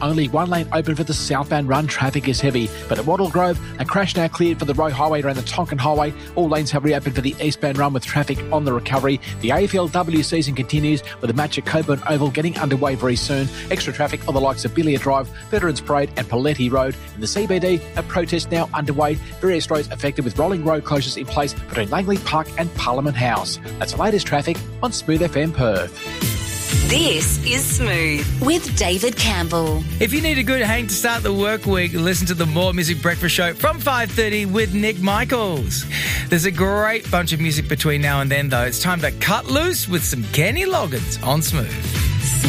only one lane open for the southbound run. Traffic is heavy. But at Wattle Grove, a crash now cleared for the Roe Highway around the Tonkin Highway. All lanes have reopened for the eastbound run with traffic on the recovery. The AFLW season continues with a match at Coburn Oval getting underway very soon. Extra traffic on the likes of Billiard Drive, Veterans Parade and Paletti Road. In the CBD, a protest now underway. Various roads affected with rolling road closures in place between Langley Park and Parliament House. That's the latest traffic on Smooth FM Perth. This is Smooth with David Campbell. If you need a good hang to start the work week, listen to the More Music Breakfast Show from 5:30 with Nick Michaels. There's a great bunch of music between now and then, though. It's time to cut loose with some Kenny Loggins on Smooth.